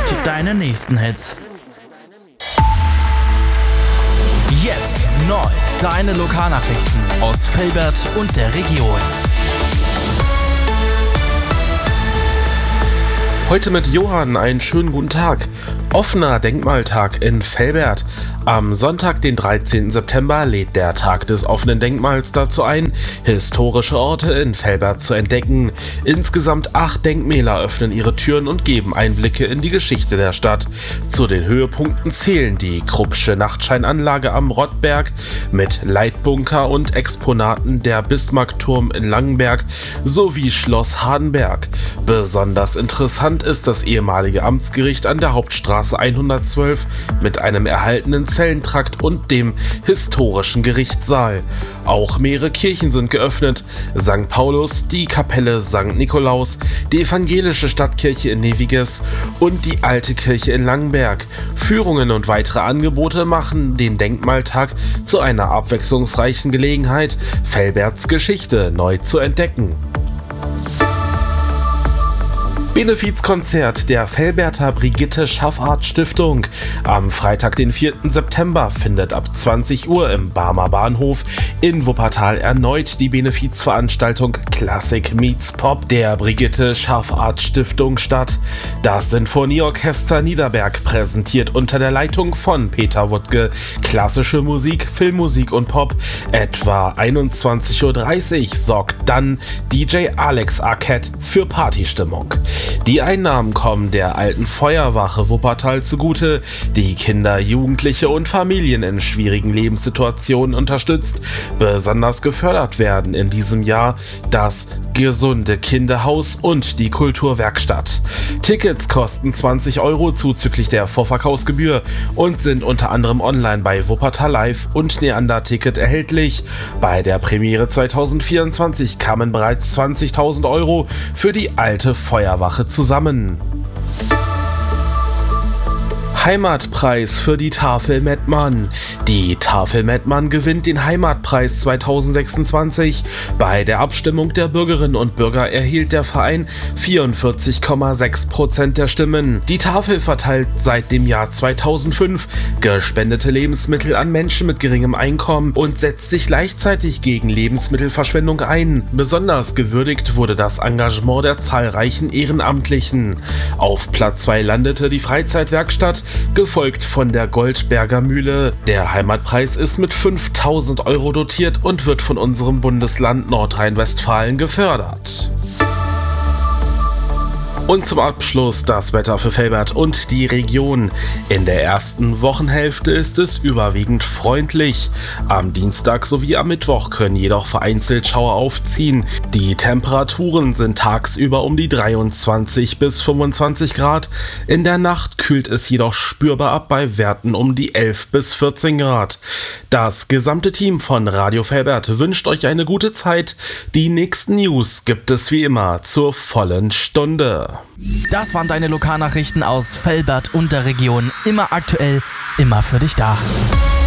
jetzt deine nächsten Hits. Jetzt neu. Deine Lokalnachrichten aus Velbert und der Region. Heute mit Johann einen schönen guten Tag. Offener Denkmaltag in Velbert. Am Sonntag, den 13. September, lädt der Tag des offenen Denkmals dazu ein, historische Orte in Velbert zu entdecken. Insgesamt 8 Denkmäler öffnen ihre Türen und geben Einblicke in die Geschichte der Stadt. Zu den Höhepunkten zählen die Kruppsche Nachtscheinanlage am Rottberg mit Leitbunker und Exponaten der Bismarckturm in Langenberg sowie Schloss Hardenberg. Besonders interessant ist das ehemalige Amtsgericht an der Hauptstraße 112 mit einem erhaltenen Zellentrakt und dem historischen Gerichtssaal. Auch mehrere Kirchen sind geöffnet: St. Paulus, die Kapelle St. Nikolaus, die evangelische Stadtkirche in Neviges und die alte Kirche in Langenberg. Führungen und weitere Angebote machen den Denkmaltag zu einer abwechslungsreichen Gelegenheit, Velberts Geschichte neu zu entdecken. Benefizkonzert der Velberter Brigitte Schaffart Stiftung. Am Freitag, den 4. September, findet ab 20 Uhr im Barmer Bahnhof in Wuppertal erneut die Benefizveranstaltung Classic Meets Pop der Brigitte Schaffart Stiftung statt. Das Sinfonieorchester Niederberg präsentiert unter der Leitung von Peter Wuttke klassische Musik, Filmmusik und Pop. Etwa 21:30 Uhr sorgt dann DJ Alex Arquette für Partystimmung. Die Einnahmen kommen der Alten Feuerwache Wuppertal zugute, die Kinder, Jugendliche und Familien in schwierigen Lebenssituationen unterstützt. Besonders gefördert werden in diesem Jahr das Gesunde Kinderhaus und die Kulturwerkstatt. Tickets kosten 20 € zuzüglich der Vorverkaufsgebühr und sind unter anderem online bei Wuppertal Live und Neander Ticket erhältlich. Bei der Premiere 2024 kamen bereits 20.000 € für die Alte Feuerwache zusammen. Heimatpreis für die Tafel Mettmann. Die Tafel Mettmann gewinnt den Heimatpreis 2026. Bei der Abstimmung der Bürgerinnen und Bürger erhielt der Verein 44,6% der Stimmen. Die Tafel verteilt seit dem Jahr 2005 gespendete Lebensmittel an Menschen mit geringem Einkommen und setzt sich gleichzeitig gegen Lebensmittelverschwendung ein. Besonders gewürdigt wurde das Engagement der zahlreichen Ehrenamtlichen. Auf Platz 2 landete die Freizeitwerkstatt, gefolgt von der Goldberger Mühle. Der Heimatpreis ist mit 5.000 € dotiert und wird von unserem Bundesland Nordrhein-Westfalen gefördert. Und zum Abschluss das Wetter für Velbert und die Region. In der ersten Wochenhälfte ist es überwiegend freundlich. Am Dienstag sowie am Mittwoch können jedoch vereinzelt Schauer aufziehen. Die Temperaturen sind tagsüber um die 23 bis 25 Grad. In der Nacht kühlt es jedoch spürbar ab bei Werten um die 11 bis 14 Grad. Das gesamte Team von Radio Velbert wünscht euch eine gute Zeit. Die nächsten News gibt es wie immer zur vollen Stunde. Das waren deine Lokalnachrichten aus Velbert und der Region. Immer aktuell, immer für dich da.